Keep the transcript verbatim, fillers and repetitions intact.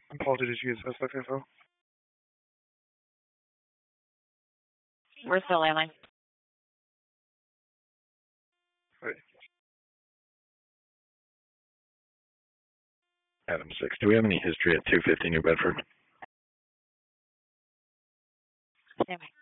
Apology, did you get suspect info? We're still landing. Right. Adam six, do we have any history at two fifty New Bedford? Stand by.